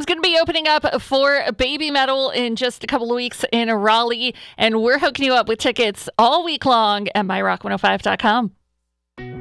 going to be opening up for Baby Metal in just a couple of weeks in Raleigh, and we're hooking you up with tickets all week long at myrock105.com.